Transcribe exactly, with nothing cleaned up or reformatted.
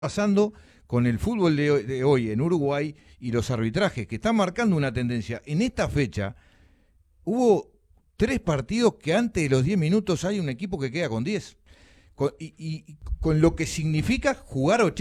pasando con el fútbol de hoy, de hoy en Uruguay y los arbitrajes, que están marcando una tendencia. En esta fecha hubo tres partidos que antes de los diez minutos hay un equipo que queda con diez. Con, y, y con lo que significa jugar ochenta